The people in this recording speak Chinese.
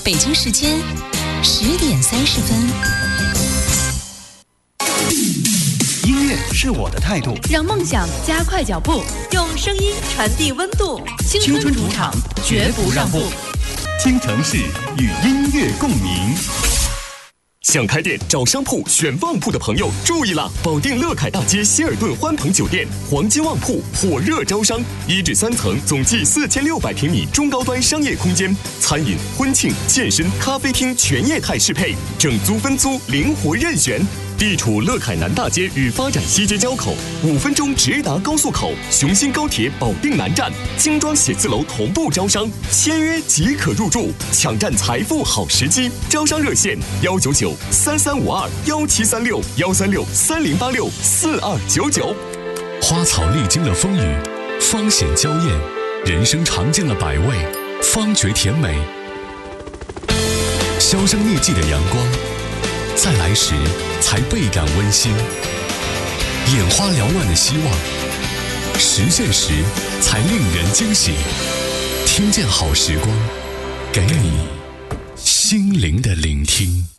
北京时间10:30。 音乐是我的态度， 让梦想加快脚步，用声音传递温度。青春主场，绝不让步。 听城市与音乐共鸣。 想开店找商铺选旺铺的朋友注意了！保定乐凯大街希尔顿欢朋酒店黄金旺铺火热招商，1至3层，总计4600平米中高端商业空间，餐饮、婚庆、健身、咖啡厅全业态适配，整租分租灵活任选。地处乐凯南大街与发展西街交口，5分钟直达高速口，雄心高铁保定南站，精装写字楼同步招商，签约即可入住，抢占财富好时机。招商热线：199-3352-1736-136-3086-4299。 花草历经了风雨，方显娇艳；人生尝尽了百味，方觉甜美。销声匿迹的阳光，再来时才倍感温馨；眼花缭乱的希望，实现时才令人惊喜。听见好时光，给你心灵的聆听。